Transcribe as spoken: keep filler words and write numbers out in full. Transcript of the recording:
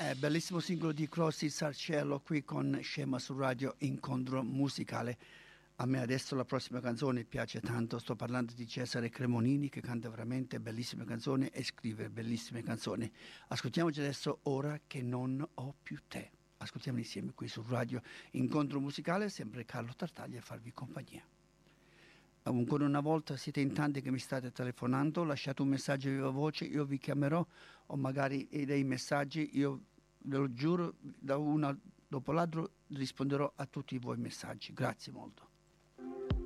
Eh, bellissimo singolo di Crossi Sarcello qui con Scema su Radio Incontro Musicale. A me adesso la prossima canzone piace tanto, sto parlando di Cesare Cremonini che canta veramente bellissime canzoni e scrive bellissime canzoni. Ascoltiamoci adesso Ora che non ho più te. Ascoltiamo insieme qui su Radio Incontro Musicale, sempre Carlo Tartaglia a farvi compagnia. Ancora una volta siete in tanti che mi state telefonando, lasciate un messaggio viva voce, io vi chiamerò o magari dei messaggi, io ve lo giuro, da una dopo l'altro risponderò a tutti i voi messaggi. Grazie molto.